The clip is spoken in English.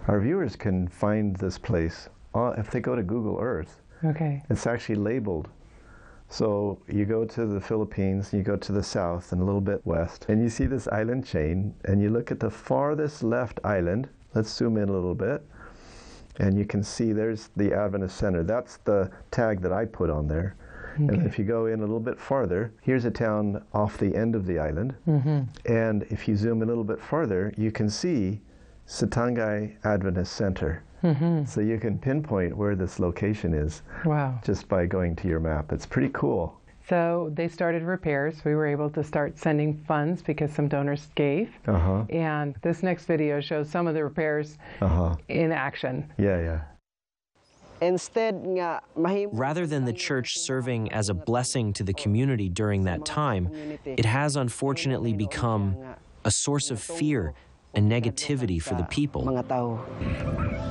Our viewers can find this place if they go to Google Earth. Okay. It's actually labeled. So you go to the Philippines, you go to the south and a little bit west, and you see this island chain, and you look at the farthest left island. Let's zoom in a little bit, and you can see there's the Adventist Center. That's the tag that I put on there. Okay. And if you go in a little bit farther, here's a town off the end of the island. Mm-hmm. And if you zoom a little bit farther, you can see Sitangay Adventist Center. Mm-hmm. So you can pinpoint where this location is. Wow. Just by going to your map. It's pretty cool. So they started repairs. We were able to start sending funds because some donors gave. Uh-huh. And this next video shows some of the repairs in action. Yeah. Rather than the church serving as a blessing to the community during that time, it has unfortunately become a source of fear and negativity for the people.